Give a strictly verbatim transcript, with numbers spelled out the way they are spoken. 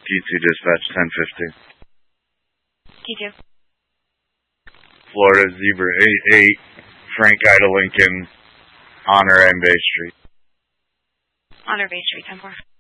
two dispatch, ten fifty. T two. Florida Zebra eight eight, Frank Ida Lincoln, Honor and Bay Street. Honor Bay Street, ten four.